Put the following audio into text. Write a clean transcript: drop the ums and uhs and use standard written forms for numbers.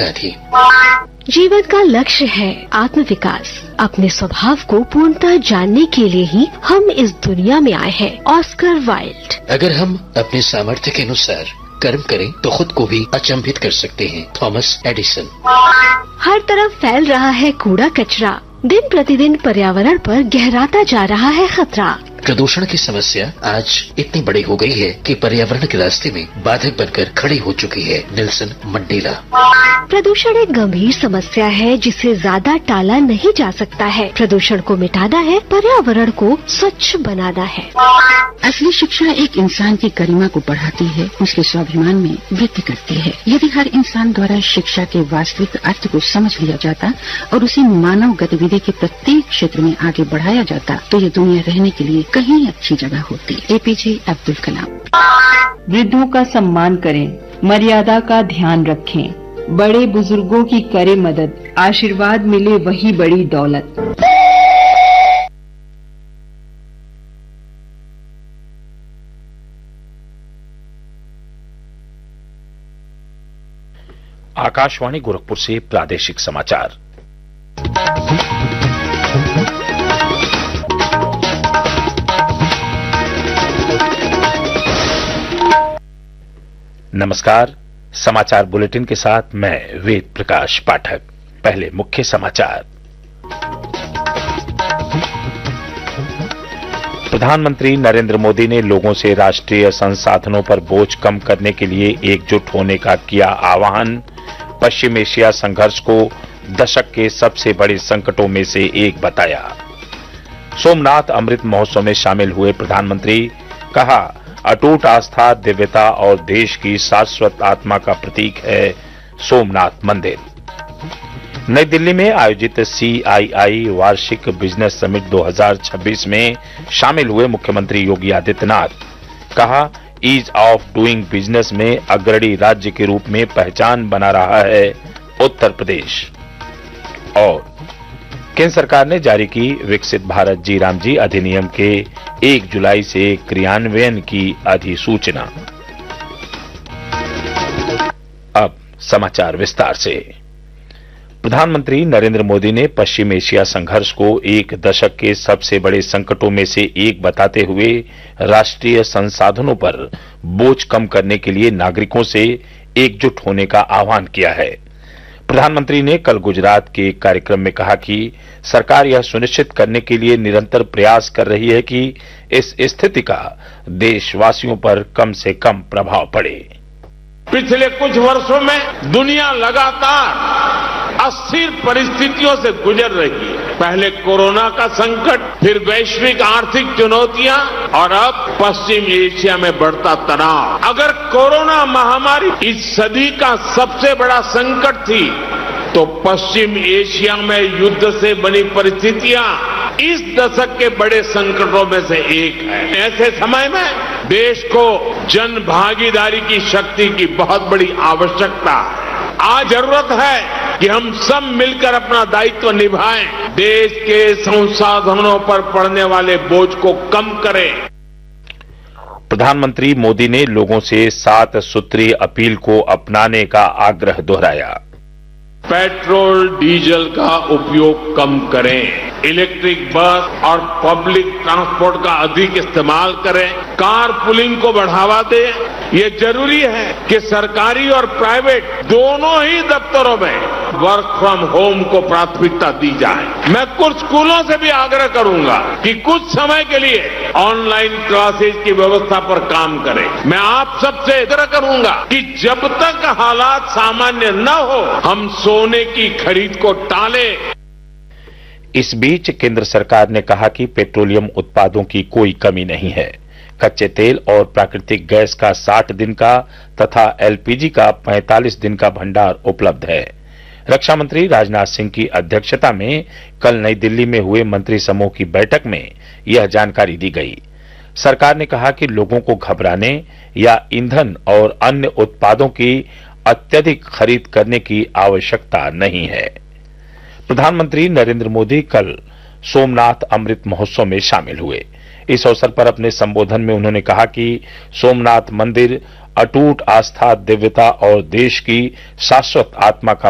लगा थी। जीवन का लक्ष्य है आत्मविकास। अपने स्वभाव को पूर्णतः जानने के लिए ही हम इस दुनिया में आए हैं। Oscar Wilde. अगर हम अपने सामर्थ्य के अनुसार कर्म करें तो खुद को भी अचंभित कर सकते हैं। Thomas Edison. हर तरफ फैल रहा है कूड़ा कचरा। दिन प्रतिदिन पर्यावरण पर गहराता जा रहा है खतरा। प्रदूषण की समस्या आज इतनी बड़ी हो गई है कि पर्यावरण के रास्ते में बाधक बनकर खड़ी हो चुकी है। Nelson Mandela. प्रदूषण एक गंभीर समस्या है जिसे ज्यादा टाला नहीं जा सकता है। प्रदूषण को मिटाना है, पर्यावरण को स्वच्छ बनाना है। असली शिक्षा एक इंसान की गरिमा को बढ़ाती है, उसके स्वाभिमान में वृद्धि करती है। यदि हर इंसान द्वारा शिक्षा के वास्तविक अर्थ को समझ लिया जाता और उसे मानव गतिविधि के प्रत्येक क्षेत्र में आगे बढ़ाया जाता तो ये दुनिया रहने के लिए कहीं अच्छी जगह होती। एपीजे अब्दुल कलाम। वृद्धों का सम्मान करें, मर्यादा का ध्यान रखें, बड़े बुजुर्गों की करें मदद, आशीर्वाद मिले वही बड़ी दौलत। आकाशवाणी गोरखपुर से प्रादेशिक समाचार। नमस्कार। समाचार बुलेटिन के साथ मैं वेद प्रकाश पाठक। पहले मुख्य समाचार। प्रधानमंत्री नरेंद्र मोदी ने लोगों से राष्ट्रीय संसाधनों पर बोझ कम करने के लिए एकजुट होने का किया आह्वान। पश्चिम एशिया संघर्ष को दशक के सबसे बड़े संकटों में से एक बताया। सोमनाथ अमृत महोत्सव में शामिल हुए प्रधानमंत्री, कहा अटूट आस्था, दिव्यता और देश की शाश्वत आत्मा का प्रतीक है सोमनाथ मंदिर। नई दिल्ली में आयोजित CII वार्षिक बिजनेस समिट 2026 में शामिल हुए मुख्यमंत्री योगी आदित्यनाथ, कहा ईज ऑफ डूइंग बिजनेस में अग्रणी राज्य के रूप में पहचान बना रहा है उत्तर प्रदेश। और केंद्र सरकार ने जारी की विकसित भारत जी राम जी अधिनियम के 1 जुलाई से क्रियान्वयन की अधिसूचना। अब समाचार विस्तार से। प्रधानमंत्री नरेंद्र मोदी ने पश्चिम एशिया संघर्ष को एक दशक के सबसे बड़े संकटों में से एक बताते हुए राष्ट्रीय संसाधनों पर बोझ कम करने के लिए नागरिकों से एकजुट होने का आह्वान किया है। प्रधानमंत्री ने कल गुजरात के एक कार्यक्रम में कहा कि सरकार यह सुनिश्चित करने के लिए निरंतर प्रयास कर रही है कि इस स्थिति का देशवासियों पर कम से कम प्रभाव पड़े। पिछले कुछ वर्षों में दुनिया लगातार अस्थिर परिस्थितियों से गुजर रही है। पहले कोरोना का संकट, फिर वैश्विक आर्थिक चुनौतियां और अब पश्चिम एशिया में बढ़ता तनाव। अगर कोरोना महामारी इस सदी का सबसे बड़ा संकट थी तो पश्चिम एशिया में युद्ध से बनी परिस्थितियां इस दशक के बड़े संकटों में से एक है। ऐसे समय में देश को जन भागीदारी की शक्ति की बहुत बड़ी आवश्यकता है। आज जरूरत है कि हम सब मिलकर अपना दायित्व निभाएं, देश के संसाधनों पर पड़ने वाले बोझ को कम करें। प्रधानमंत्री मोदी ने लोगों से 7 सूत्रीय अपील को अपनाने का आग्रह दोहराया। पेट्रोल डीजल का उपयोग कम करें, इलेक्ट्रिक बस और पब्लिक ट्रांसपोर्ट का अधिक इस्तेमाल करें, कार पुलिंग को बढ़ावा दें। ये जरूरी है कि सरकारी और प्राइवेट दोनों ही दफ्तरों में वर्क फ्रॉम होम को प्राथमिकता दी जाए। मैं कुछ स्कूलों से भी आग्रह करूंगा कि कुछ समय के लिए ऑनलाइन क्लासेज की व्यवस्था पर काम करें। मैं आप सबसे आग्रह करूंगा कि जब तक हालात सामान्य न हो हम सोने की खरीद को टालें। इस बीच केंद्र सरकार ने कहा कि पेट्रोलियम उत्पादों की कोई कमी नहीं है। कच्चे तेल और प्राकृतिक गैस का 60 दिन का तथा LPG का 45 दिन का भंडार उपलब्ध है। रक्षा मंत्री राजनाथ सिंह की अध्यक्षता में कल नई दिल्ली में हुए मंत्री समूह की बैठक में यह जानकारी दी गई। सरकार ने कहा कि लोगों को घबराने या ईंधन और अन्य उत्पादों की अत्यधिक खरीद करने की आवश्यकता नहीं है। प्रधानमंत्री नरेंद्र मोदी कल सोमनाथ अमृत महोत्सव में शामिल हुए। इस अवसर पर अपने संबोधन में उन्होंने कहा कि सोमनाथ मंदिर अटूट आस्था, दिव्यता और देश की शाश्वत आत्मा का